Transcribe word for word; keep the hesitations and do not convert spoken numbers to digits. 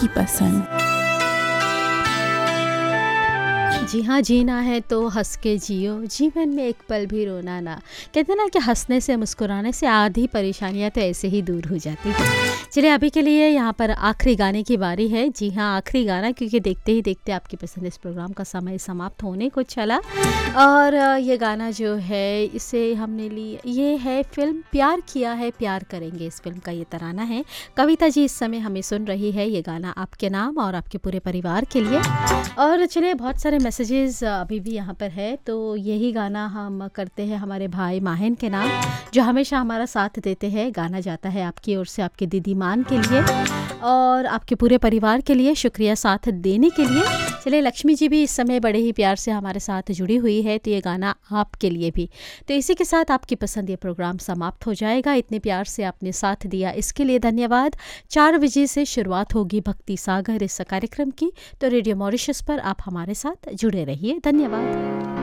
आपकी पसंद। जी हाँ, जीना है तो हंस के जियो, जीवन में एक पल भी रोना ना। कहते हैं ना कि हंसने से मुस्कुराने से आधी परेशानियां तो ऐसे ही दूर हो जाती हैं। चलिए अभी के लिए यहाँ पर आखिरी गाने की बारी है। जी हाँ, आखिरी गाना, क्योंकि देखते ही देखते आपकी पसंद इस प्रोग्राम का समय समाप्त होने को चला। और ये गाना जो है इसे हमने ली, ये है फिल्म प्यार किया है प्यार करेंगे, इस फिल्म का ये तराना है। कविता जी इस समय हमें सुन रही है। ये गाना आपके नाम और आपके पूरे परिवार के लिए। और चलिए बहुत सारे मैसेजेस अभी भी यहाँ पर है, तो यही गाना हम करते हैं हमारे भाई माहिन के नाम, जो हमेशा हमारा साथ देते हैं। गाना जाता है आपकी ओर से आपके दीदी मान के लिए और आपके पूरे परिवार के लिए। शुक्रिया साथ देने के लिए। चलिए लक्ष्मी जी भी इस समय बड़े ही प्यार से हमारे साथ जुड़ी हुई है, तो ये गाना आपके लिए भी। तो इसी के साथ आपकी पसंद ये प्रोग्राम समाप्त हो जाएगा। इतने प्यार से आपने साथ दिया, इसके लिए धन्यवाद। चार बजे से शुरुआत होगी भक्ति सागर इस कार्यक्रम की, तो रेडियो मॉरिशस पर आप हमारे साथ जुड़े रहिए। धन्यवाद।